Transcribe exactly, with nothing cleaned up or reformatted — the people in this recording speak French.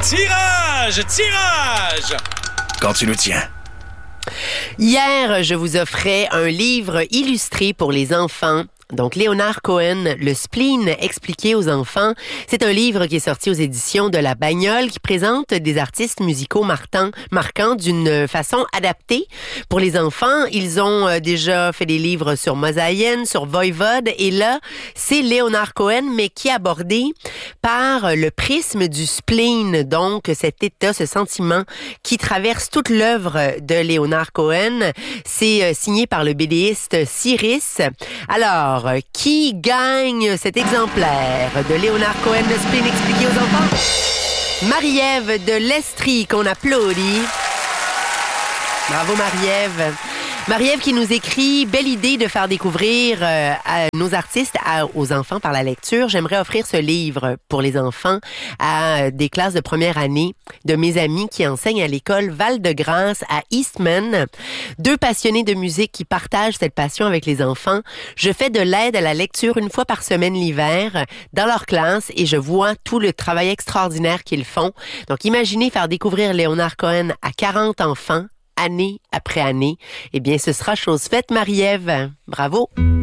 Tirage! Tirage! Quand tu le tiens. Hier, je vous offrais un livre illustré pour les enfants. Donc, Léonard Cohen, Le spleen expliqué aux enfants. C'est un livre qui est sorti aux éditions de La Bagnole qui présente des artistes musicaux marquants, marquants d'une façon adaptée pour les enfants. Ils ont déjà fait des livres sur Mosaïen, sur Voivode, et là, c'est Léonard Cohen, mais qui est abordé par le prisme du spleen. Donc, cet état, ce sentiment qui traverse toute l'œuvre de Léonard Cohen. C'est signé par le bédéiste Cyrus. Alors, qui gagne cet exemplaire de Léonard Cohen, Le spleen expliqué aux enfants? Marie-Ève de l'Estrie, qu'on applaudit. Bravo Marie-Ève. Marie-Ève qui nous écrit « Belle idée de faire découvrir euh, à nos artistes à, aux enfants par la lecture. J'aimerais offrir ce livre pour les enfants à des classes de première année de mes amis qui enseignent à l'école Val-de-Grâce à Eastman. Deux passionnés de musique qui partagent cette passion avec les enfants. Je fais de l'aide à la lecture une fois par semaine l'hiver dans leur classe et je vois tout le travail extraordinaire qu'ils font. Donc imaginez faire découvrir Léonard Cohen à quarante enfants année après année, eh bien, ce sera chose faite, Marie-Ève. Bravo!